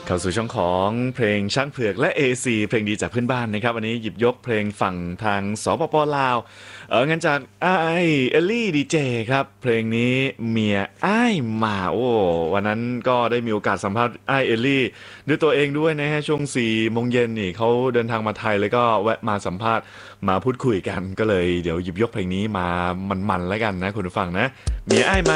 เข้าสู่ช่องของเพลงช้างเผือกและ AC เพลงดีจากเพื่อนบ้านนะครับวันนี้หยิบยกเพลงฝั่งทางสปปลาวงั้นจากเอลลี่ดีเจครับเพลงนี้เมียมาโอ้วันนั้นก็ได้มีโอกาสสัมภาษณ์เอลลี่ด้วยตัวเองด้วยนะฮะช่วง4 โมงเย็นนี่เขาเดินทางมาไทยแล้วก็แวะมาสัมภาษณ์มาพูดคุยกันก็เลยเดี๋ยวหยิบยกเพลงนี้มามันๆแล้วกันนะคุณผู้ฟังนะเมียมา